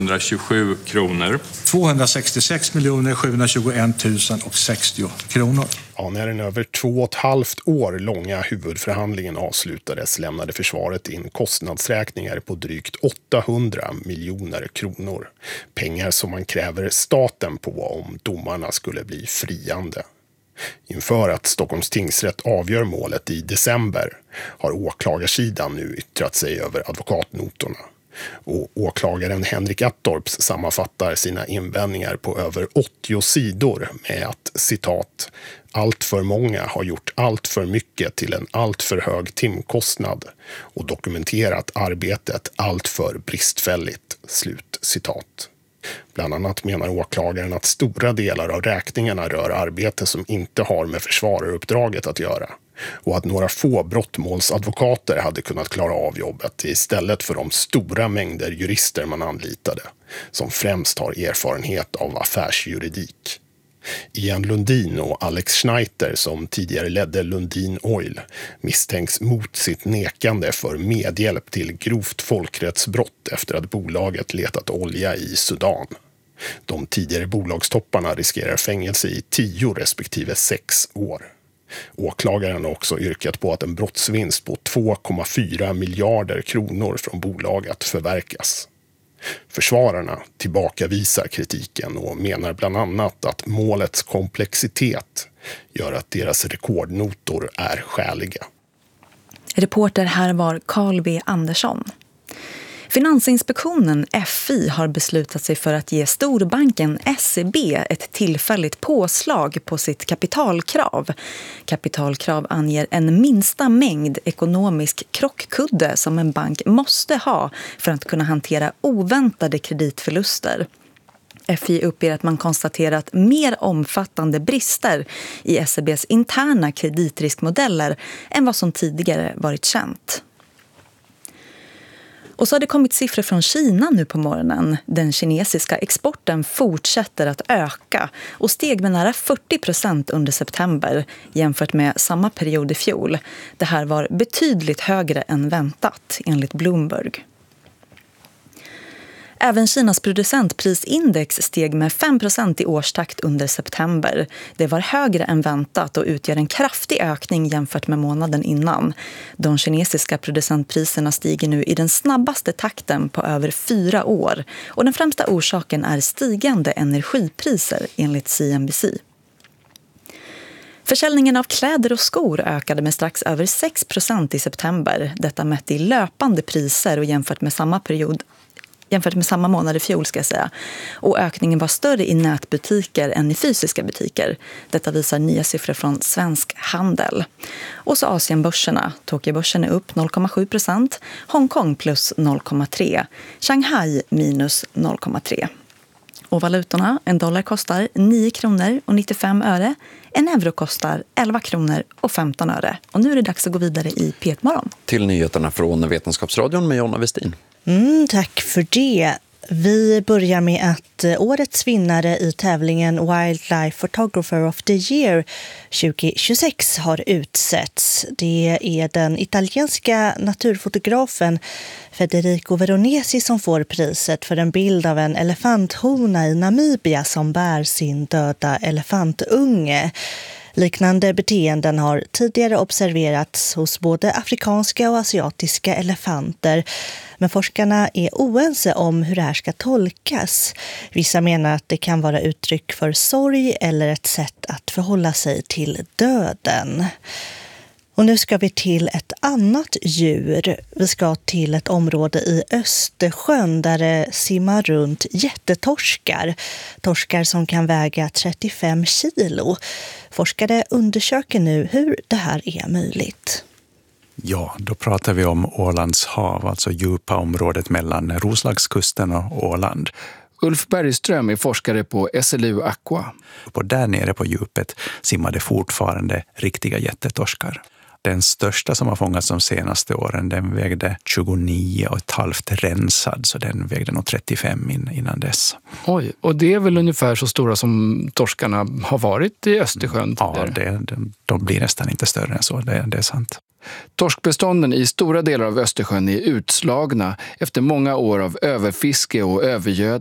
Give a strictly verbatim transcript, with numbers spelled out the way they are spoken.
etthundratjugosju kronor. tvåhundrasextiosex miljoner sjuhundratjugoett tusen sextio kronor. Ja, när den över två och ett halvt år långa huvudförhandlingen avslutades lämnade försvaret in kostnadsräkningar på drygt åttahundra miljoner kronor. Pengar som man kräver staten på om domarna skulle bli friande. Inför att Stockholms tingsrätt avgör målet i december har åklagarsidan nu yttrat sig över advokatnotorna. Och åklagaren Henrik Attorps sammanfattar sina invändningar på över åttio sidor med att, citat, allt för många har gjort allt för mycket till en allt för hög timkostnad och dokumenterat arbetet allt för bristfälligt, slut citat. Bland annat menar åklagaren att stora delar av räkningarna rör arbete som inte har med försvararuppdraget att göra och att några få brottmålsadvokater hade kunnat klara av jobbet istället för de stora mängder jurister man anlitade, som främst har erfarenhet av affärsjuridik. Ian Lundin och Alex Schneider, som tidigare ledde Lundin Oil, misstänks mot sitt nekande för medhjälp till grovt folkrättsbrott efter att bolaget letat olja i Sudan. De tidigare bolagstopparna riskerar fängelse i tio respektive sex år. Åklagaren har också yrkat på att en brottsvinst på två komma fyra miljarder kronor från bolaget förverkas. Försvararna tillbakavisar kritiken och menar bland annat att målets komplexitet gör att deras rekordnotor är skäliga. Reporter här var Carl B. Andersson. Finansinspektionen F I har beslutat sig för att ge storbanken S E B ett tillfälligt påslag på sitt kapitalkrav. Kapitalkrav anger en minsta mängd ekonomisk krockkudde som en bank måste ha för att kunna hantera oväntade kreditförluster. F I uppger att man konstaterat mer omfattande brister i S E B:s interna kreditriskmodeller än vad som tidigare varit känt. Och så har det kommit siffror från Kina nu på morgonen. Den kinesiska exporten fortsätter att öka och steg med nära fyrtio procent under september jämfört med samma period i fjol. Det här var betydligt högre än väntat enligt Bloomberg. Även Kinas producentprisindex steg med fem procent i årstakt under september. Det var högre än väntat och utgör en kraftig ökning jämfört med månaden innan. De kinesiska producentpriserna stiger nu i den snabbaste takten på över fyra år. Och den främsta orsaken är stigande energipriser enligt C N B C. Försäljningen av kläder och skor ökade med strax över sex procent i september. Detta mätt i löpande priser och jämfört med samma period jämfört med samma månad i fjol ska jag säga. Och ökningen var större i nätbutiker än i fysiska butiker. Detta visar nya siffror från Svensk Handel. Och så Asienbörserna. Tokyobörsen är upp noll komma sju procent. Hongkong plus noll komma tre. Shanghai minus noll komma tre. Och valutorna, en dollar kostar nio kronor och nittiofem öre. En euro kostar elva kronor och femton öre. Och nu är det dags att gå vidare i P ett-morgon. Till nyheterna från Vetenskapsradion med Jonna Westin. Mm, tack för det. Vi börjar med att årets vinnare i tävlingen Wildlife Photographer of the Year tjugohundratjugosex har utsetts. Det är den italienska naturfotografen Federico Veronesi som får priset för en bild av en elefanthona i Namibia som bär sin döda elefantunge. Liknande beteenden har tidigare observerats hos både afrikanska och asiatiska elefanter. Men forskarna är oense om hur det här ska tolkas. Vissa menar att det kan vara uttryck för sorg eller ett sätt att förhålla sig till döden. Och nu ska vi till ett annat djur. Vi ska till ett område i Östersjön där det simmar runt jättetorskar. Torskar som kan väga trettiofem kilo. Forskare undersöker nu hur det här är möjligt. Ja, då pratar vi om Ålands hav, alltså djupa området mellan Roslagskusten och Åland. Ulf Bergström är forskare på S L U Aqua. Och där nere på djupet simmade fortfarande riktiga jättetorskar. Den största som har fångats de senaste åren, den vägde tjugonio och ett halvt rensad, så den vägde nog trettiofem innan dess. Oj, och det är väl ungefär så stora som torskarna har varit i Östersjön? Ja, det, de, de blir nästan inte större än så, det, det är sant. Torskbestånden i stora delar av Östersjön är utslagna efter många år av överfiske och övergödning.